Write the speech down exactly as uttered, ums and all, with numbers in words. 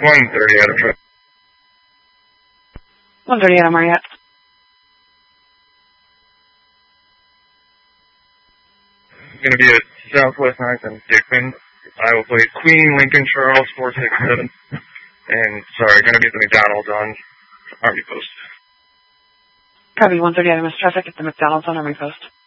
one thirty out of traffic. one thirty out of Marriott. Going to be at Southwest ninth and Dickman. Iowa plate Queen, Lincoln, Charles, four six seven. And, sorry, going to be at the McDonald's on Army Post. Copy one thirty out of Miss Traffic at the McDonald's on Army Post.